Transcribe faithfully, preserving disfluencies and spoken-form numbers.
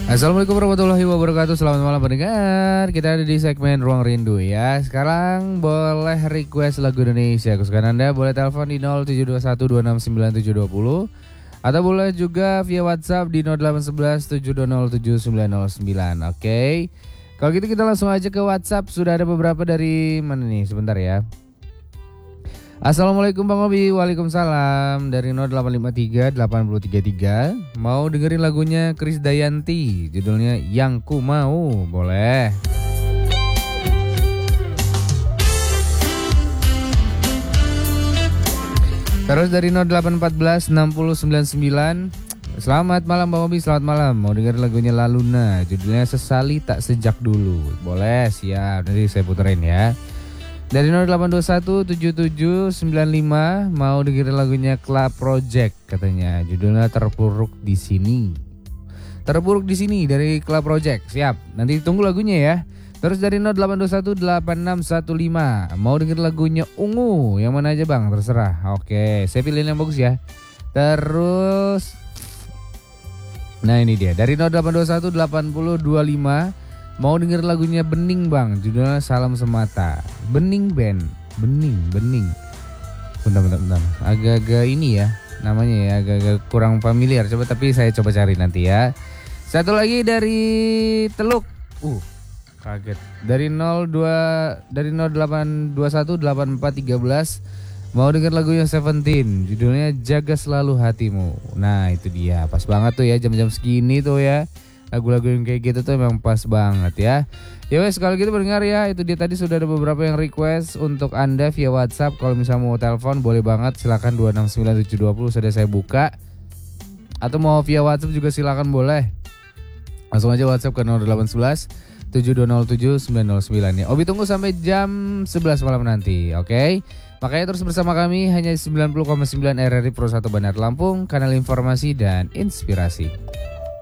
Assalamualaikum warahmatullahi wabarakatuh. Selamat malam pendengar. Kita ada di segmen Ruang Rindu ya. Sekarang boleh request lagu Indonesia. Kesukaan Anda boleh telepon di nol tujuh dua satu dua enam sembilan tujuh dua nol atau boleh juga via WhatsApp di nol delapan satu satu tujuh dua nol tujuh sembilan nol sembilan. Oke. Kalau gitu kita langsung aja ke WhatsApp. Sudah ada beberapa dari mana nih? Sebentar ya. Assalamualaikum Bang Obi. Waalaikumsalam. Dari nol delapan lima tiga delapan tiga tiga. Mau dengerin lagunya Krisdayanti, judulnya Yang Ku Mau. Boleh. Terus dari nol delapan satu empat enam nol sembilan sembilan. Selamat malam Bang Obi. Selamat malam. Mau dengerin lagunya Laluna, judulnya Sesali Tak Sejak Dulu. Boleh, siap. Nanti saya puterin ya. Dari nol delapan dua satu tujuh tujuh sembilan lima mau dengerin lagunya Club Project katanya, judulnya Terpuruk di Sini. Terpuruk di Sini dari Club Project. Siap. Nanti tunggu lagunya ya. Terus dari nol delapan dua satu delapan enam satu lima mau dengerin lagunya Ungu. Yang mana aja Bang? Terserah. Oke, saya pilihin yang bagus ya. Terus nah ini dia. Dari nol delapan dua satu delapan nol dua lima mau denger lagunya Bening Bang, judulnya Salam Semata. Bening Band, Bening, Bening. Bentar, bentar, bentar. Agak-agak ini ya, namanya ya, agak-agak kurang familiar. Coba tapi saya coba cari nanti ya. Satu lagi dari Teluk. Uh, kaget. Dari nol dua dari nol delapan dua satu delapan empat tiga belas mau denger lagunya Seventeen, judulnya Jaga Selalu Hatimu. Nah, itu dia. Pas banget tuh ya jam-jam segini tuh ya. Lagu-lagu yang kayak gitu tuh memang pas banget ya. Ya wes, kalau gitu pendengar ya, itu dia tadi sudah ada beberapa yang request untuk Anda via WhatsApp. Kalau misalnya mau telepon boleh banget, silakan dua enam sembilan tujuh dua nol sudah saya buka. Atau mau via WhatsApp juga silakan boleh. Langsung aja WhatsApp ke nol delapan satu satu tujuh dua nol tujuh sembilan nol sembilan ya. Obi tunggu sampai jam sebelas malam nanti, oke? Okay? Makanya terus bersama kami hanya sembilan puluh koma sembilan R R I Pro satu Bandar Lampung, kanal informasi dan inspirasi.